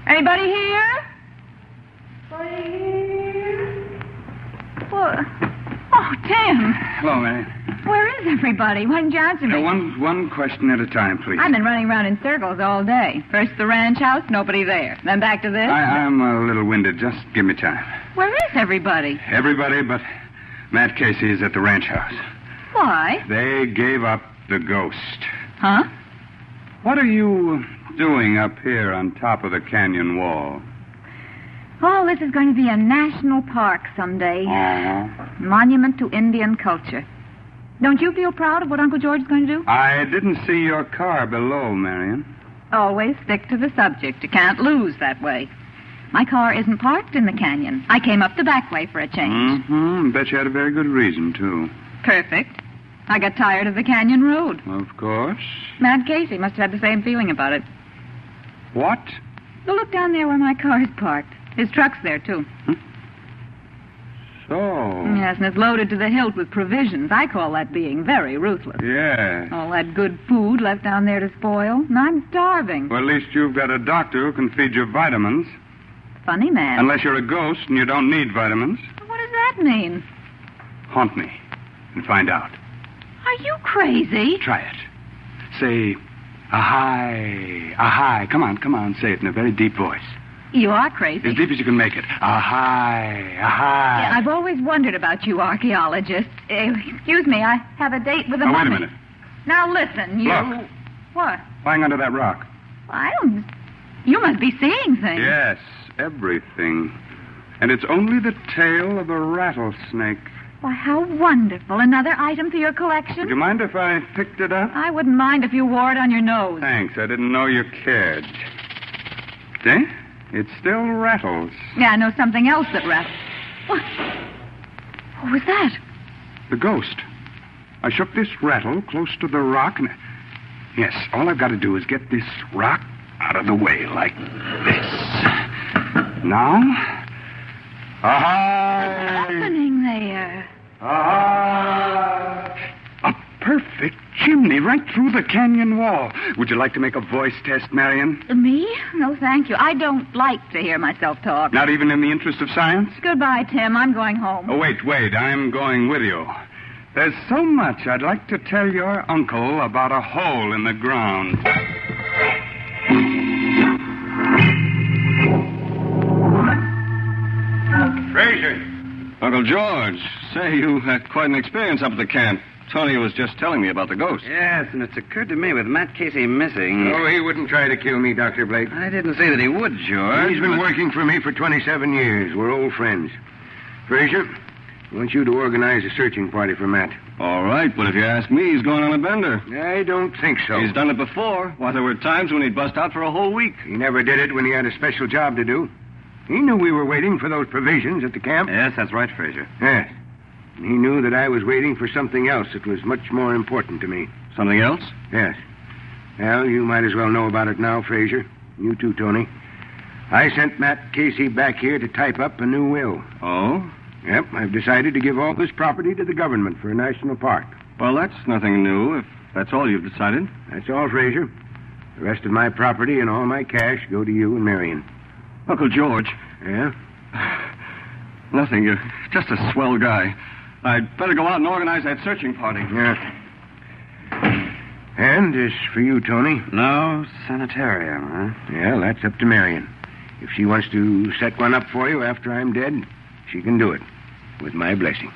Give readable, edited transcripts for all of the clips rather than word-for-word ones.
Anybody here? Anybody here? What? Oh, Tim. Hello, Marion. Where is everybody? Why didn't you answer me? One question at a time, please. I've been running around in circles all day. First the ranch house, nobody there. Then back to this. I'm a little winded. Just give me time. Where is everybody? Everybody but Matt Casey is at the ranch house. Why? They gave up the ghost. Huh? What are you doing up here on top of the canyon wall? Oh, this is going to be a national park someday. Monument to Indian culture. Don't you feel proud of what Uncle George is going to do? I didn't see your car below, Marion. Always stick to the subject. You can't lose that way. My car isn't parked in the canyon. I came up the back way for a change. Bet you had a very good reason, too. Perfect. I got tired of the canyon road. Of course. Matt Casey must have had the same feeling about it. What? Well, look down there where my car is parked. His truck's there, too. So? Yes, and it's loaded to the hilt with provisions. I call that being very ruthless. Yeah. All that good food left down there to spoil. And I'm starving. Well, at least you've got a doctor who can feed you vitamins. Funny man. Unless you're a ghost and you don't need vitamins. What does that mean? Haunt me and find out. Are you crazy? Try it. Say, ahai, ahai. Come on, say it in a very deep voice. You are crazy. As deep as you can make it. Ahai, ahai. Yeah, I've always wondered about you archaeologists. Excuse me, I have a date with a mummy. Wait a minute. Now listen, you... Look. What? Lying under that rock. I don't... You must be seeing things. Yes, everything. And it's only the tail of a rattlesnake. Why, how wonderful. Another item for your Would collection? you mind if I picked it up? I wouldn't mind if you wore it on your nose. Thanks, I didn't know you cared. See? It still rattles. Yeah, I know something else that rattles. What was that? The ghost. I shook this rattle close to the rock and... Yes, all I've got to do is get this rock out of the way like this. Now... Ahai! What's happening there? Ahai! A perfect chimney right through the canyon wall. Would you like to make a voice test, Marion? Me? No, thank you. I don't like to hear myself talk. Not even in the interest of science? Goodbye, Tim. I'm going home. Oh, wait. I'm going with you. There's so much I'd like to tell your uncle about a hole in the ground. Fraser. Uncle George, say, you had quite an experience up at the camp. Tony was just telling me about the ghost. Yes, and it's occurred to me with Matt Casey missing... Oh, he wouldn't try to kill me, Dr. Blake. I didn't say that he would, George. He's been working for me for 27 years. We're old friends. Fraser, I want you to organize a searching party for Matt. All right, but if you ask me, he's going on a bender. I don't think so. He's done it before. Why, there were times when he'd bust out for a whole week. He never did it when he had a special job to do. He knew we were waiting for those provisions at the camp. Yes, that's right, Fraser. Yes. He knew that I was waiting for something else that was much more important to me. Something else? Yes. Well, you might as well know about it now, Fraser. You too, Tony. I sent Matt Casey back here to type up a new will. Oh? Yep, I've decided to give all this property to the government for a national park. Well, that's nothing new, if that's all you've decided. That's all, Fraser. The rest of my property and all my cash go to you and Marion. Uncle George. Yeah? Nothing. You're just a swell guy. I'd better go out and organize that searching party. Yeah. And as for you, Tony... No sanitarium, huh? Yeah, that's up to Marion. If she wants to set one up for you after I'm dead, she can do it. With my blessing.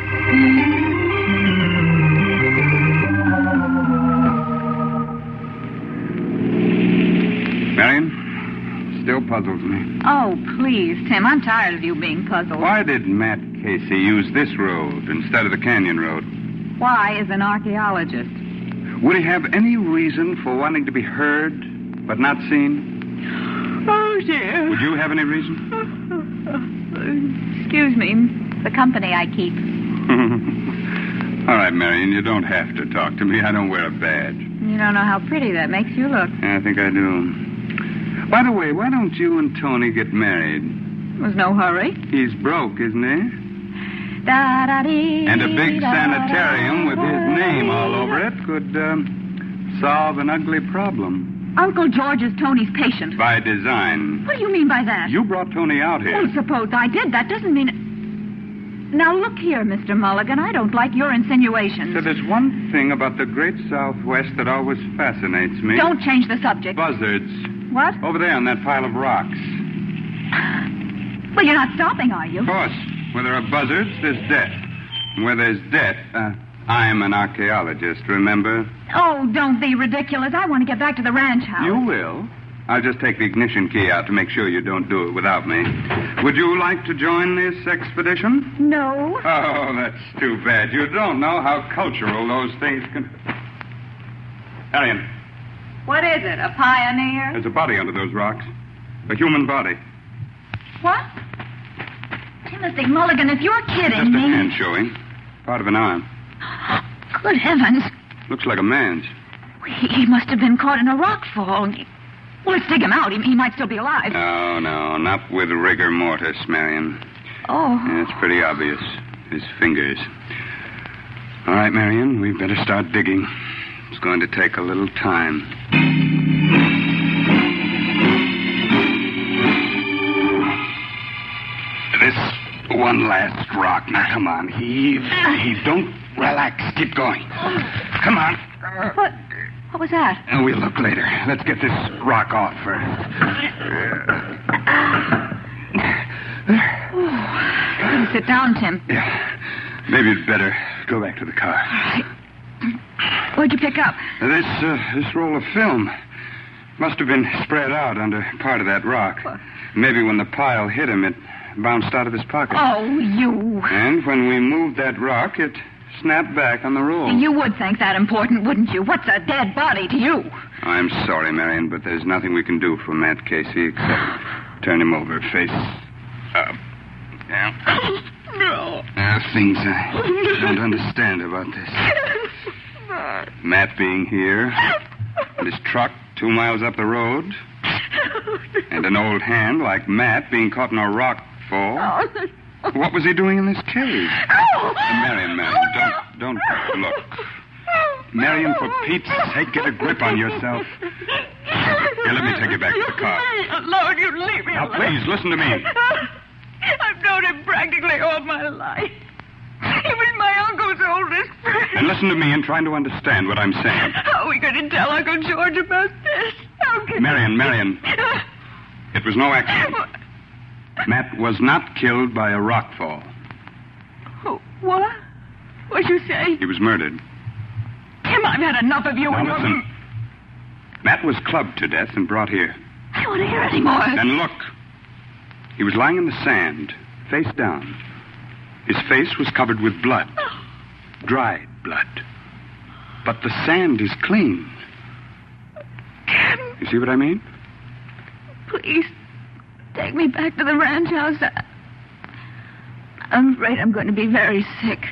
Marion, still puzzles me. Oh, please, Tim. I'm tired of you being puzzled. Why did Matt Casey use this road instead of the canyon road? Why is an archaeologist? Would he have any reason for wanting to be heard but not seen? Oh, dear. Would you have any reason? Excuse me. The company I keep. All right, Marion, you don't have to talk to me. I don't wear a badge. You don't know how pretty that makes you look. I think I do. By the way, why don't you and Tony get married? There's no hurry. He's broke, isn't he? And a big sanitarium with his name all over it could solve an ugly problem. Uncle George is Tony's patient. By design. What do you mean by that? You brought Tony out here. Well, suppose I did. That doesn't mean... Now, look here, Mr. Mulligan. I don't like your insinuations. So there's one thing about the great Southwest that always fascinates me. Don't change the subject. Buzzards. What? Over there on that pile of rocks. Well, you're not stopping, are you? Of course. Where there are buzzards, there's death. And where there's death, I'm an archaeologist, remember? Oh, don't be ridiculous. I want to get back to the ranch house. You will. I'll just take the ignition key out to make sure you don't do it without me. Would you like to join this expedition? No. Oh, that's too bad. You don't know how cultural those things can... Marion, What is it, a pioneer? there's a body under those rocks. A human body. What? Timothy Mulligan, if you're kidding Just a me... hand showing. Part of an arm. Good heavens. Looks like a man's. He must have been caught in a rock fall. Well, let's dig him out. He might still be alive. No, not with rigor mortis, Marion. Oh. Yeah, it's pretty obvious. His fingers. All right, Marion, we'd better start digging. It's going to take a little time. This one last rock. Now, come on. Heave. Don't relax. Keep going. Come on. What was that? And we'll look later. Let's get this rock off first. Sit down, Tim. Yeah. Maybe you'd better go back to the car. What'd you pick up? This roll of film must have been spread out under part of that rock. Maybe when the pile hit him, it bounced out of his pocket. Oh, you. And when we moved that rock, it snapped back on the roll. You would think that important, wouldn't you? What's a dead body to you? I'm sorry, Marion, but there's nothing we can do for Matt Casey except turn him over face up. Yeah. No. There are things I don't understand about this. Matt being here, and his truck 2 miles up the road, and an old hand like Matt being caught in a rock fall. What was he doing in this cave? Marion, don't look. Marion, for Pete's sake, get a grip on yourself. Here, let me take you back to the car. Lord, you leave me Now, alone. please, listen to me. I've known him practically all my life. He was my uncle's oldest friend. And listen to me in trying to understand what I'm saying. How are we going to tell Uncle George about this? How can Marion. It was no accident. Matt was not killed by a rock fall. What? What'd you say? He was murdered. Tim, I've had enough of you. Now, and your... listen. Matt was clubbed to death and brought here. I don't want to hear any more. And look. He was lying in the sand, face down. His face was covered with blood. Dried blood. But the sand is clean. You see what I mean? Please, take me back to the ranch house. I'm afraid I'm going to be very sick.